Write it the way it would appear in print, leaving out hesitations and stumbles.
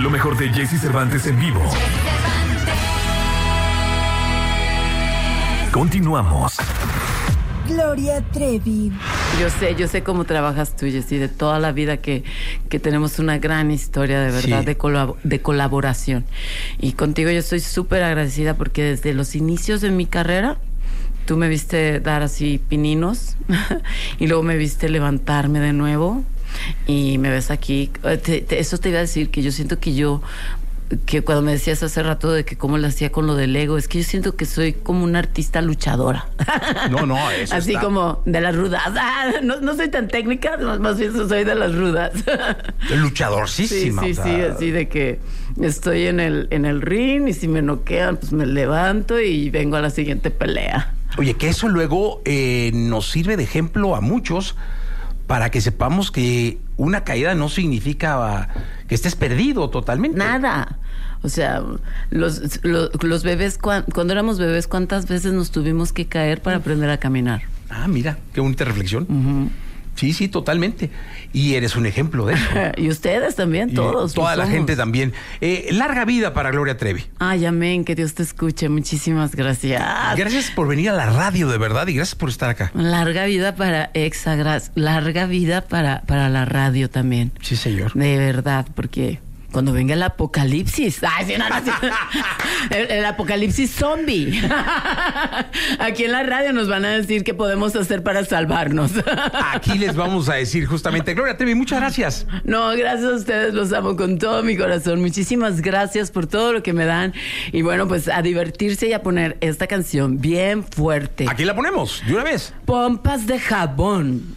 Lo mejor de Jesse Cervantes en vivo. Continuamos. Gloria Trevi. Yo sé cómo trabajas tú, Jessy, de toda la vida que tenemos una gran historia de verdad, sí, de colaboración. Y contigo yo estoy súper agradecida porque desde los inicios de mi carrera tú me viste dar así pininos y luego me viste levantarme de nuevo y me ves aquí. Eso te iba a decir, que yo siento que cuando me decías hace rato de que cómo lo hacía con lo del ego, es que yo siento que soy como una artista luchadora. No, eso así está. Como de las rudas. No soy tan técnica, más bien soy de las rudas. Luchadorcísima. Sí, así de que estoy en el ring y si me noquean, pues me levanto y vengo a la siguiente pelea. Oye, que eso luego nos sirve de ejemplo a muchos para que sepamos que una caída no significa que estés perdido totalmente. Nada. O sea, los bebés, cuando éramos bebés, ¿cuántas veces nos tuvimos que caer para aprender a caminar? Ah, mira, qué bonita reflexión. Uh-huh. Sí, totalmente. Y eres un ejemplo de eso. Y ustedes también, todos. Toda la gente también. Larga vida para Gloria Trevi. Ay, amén, que Dios te escuche. Muchísimas gracias. Gracias por venir a la radio, de verdad, y gracias por estar acá. Larga vida para Exagras, larga vida para la radio también. Sí, señor. De verdad, porque cuando venga el apocalipsis. Ay, sí, no. El apocalipsis zombie. Aquí en la radio nos van a decir qué podemos hacer para salvarnos. Aquí les vamos a decir justamente. Gloria Trevi, muchas gracias. No, gracias a ustedes, los amo con todo mi corazón. Muchísimas gracias por todo lo que me dan. Y bueno, pues a divertirse y a poner esta canción bien fuerte. Aquí la ponemos, de una vez. Pompas de jabón.